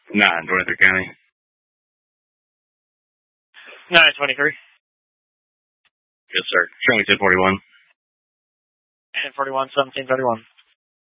Nah, in 23 County. 923. Yes, sir. Show me 1041. And 41, 1731.